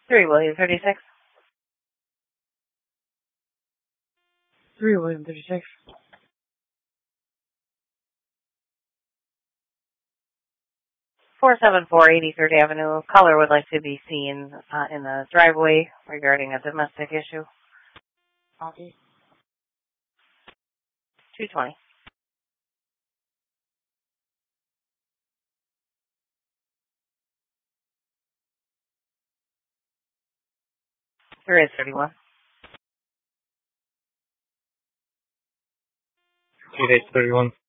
3 William 36. 3 William 36. 474 83rd Avenue. Caller would like to be seen in the driveway regarding a domestic issue. Copy. 220. There is 31. 2831.